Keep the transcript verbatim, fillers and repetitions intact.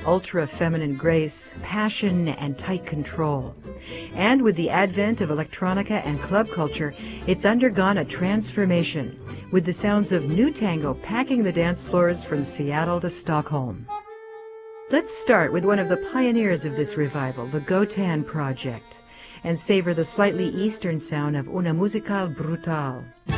ultra-feminine grace, passion, and tight control. And with the advent of electronica and club culture, it's undergone a transformation, with the sounds of new tango packing the dance floors from Seattle to Stockholm. Let's start with one of the pioneers of this revival, the Gotan Project, and savor the slightly Eastern sound of Una Musical Brutal.